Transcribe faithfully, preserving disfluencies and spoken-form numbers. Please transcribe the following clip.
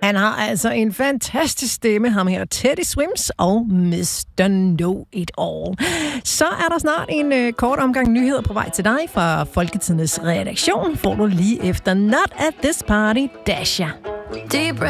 Han har altså en fantastisk stemme, ham her, Teddy Swims og mister Know It All. Så er der snart en øh, kort omgang nyheder på vej til dig fra Folketidens redaktion. Får du lige efter Not at This Party, Dasha. Deep